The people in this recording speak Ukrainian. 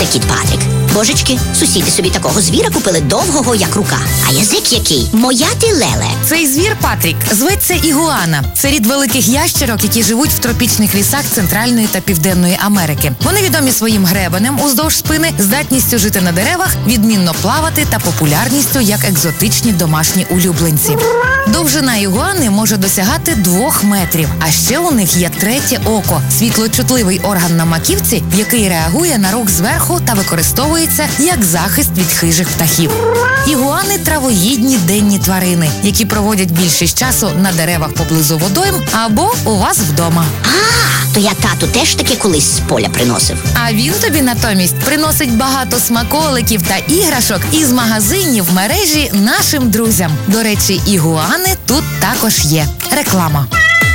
це кіт Патрік. Божечки, сусіди собі такого звіра купили довгого, як рука. А язик який? Моя ти леле. Цей звір, Патрік, зветься ігуана. Це рід великих ящерок, які живуть в тропічних лісах Центральної та Південної Америки. Вони відомі своїм гребенем уздовж спини, здатністю жити на деревах, відмінно плавати та популярністю як екзотичні домашні улюбленці. Довжина ігуани може досягати 2 метрів, а ще у них є третє око – світлочутливий орган на маківці, який реагує на рух зверху та використовується як захист від хижих птахів. Ігуани – травоїдні денні тварини, які проводять більшість часу на деревах поблизу водойм або у вас вдома. То я тату теж таки колись з поля приносив. А він тобі натомість приносить багато смаколиків та іграшок із магазинів мережі нашим друзям. До речі, ігуани тут також є. Реклама.